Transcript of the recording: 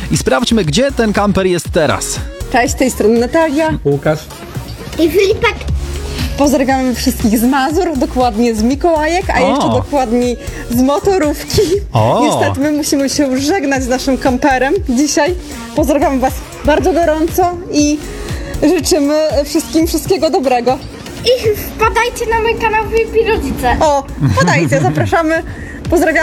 i sprawdźmy, gdzie ten kamper jest teraz. Cześć, z tej strony Natalia. Łukasz. I Filipek. Pozdrawiamy wszystkich z Mazur, dokładnie z Mikołajek, a jeszcze dokładniej z motorówki. O. Niestety my musimy się już żegnać z naszym kamperem dzisiaj. Pozdrawiamy Was bardzo gorąco i życzymy wszystkim wszystkiego dobrego. I wpadajcie na mój kanał Filip i Rodzice. O, podajcie, zapraszamy. Pozdrawiamy.